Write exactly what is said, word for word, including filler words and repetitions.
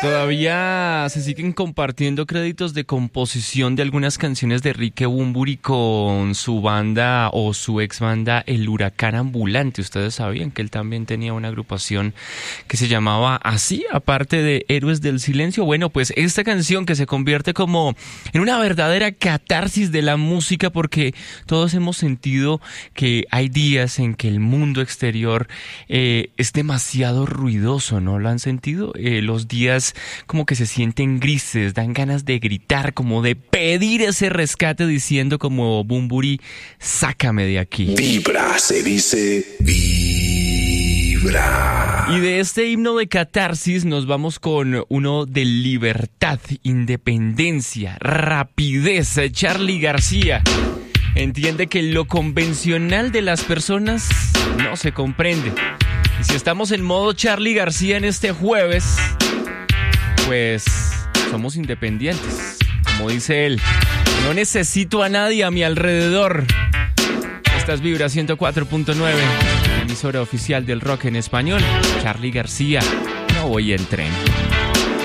Todavía se siguen compartiendo créditos de composición de algunas canciones de Enrique Bunbury con su banda o su ex banda El Huracán Ambulante. Ustedes sabían que él también tenía una agrupación que se llamaba así, aparte de Héroes del Silencio. Bueno, pues esta canción que se convierte como en una verdadera catarsis de la música, porque todos hemos sentido que hay días en que el mundo exterior eh, es demasiado ruidoso, ¿no lo han sentido? Eh, los días como que se sienten grises, dan ganas de gritar, como de pedir ese rescate diciendo como Bunbury, sácame de aquí. Vibra, se dice vibra. Y de este himno de catarsis nos vamos con uno de libertad, independencia, rapidez. Charly García entiende que lo convencional de las personas no se comprende. Y si estamos en modo Charly García en este jueves, pues somos independientes, como dice él. No necesito a nadie a mi alrededor. Esta es Vibra ciento cuatro punto nueve, emisora oficial del rock en español. Charly García, no voy en tren.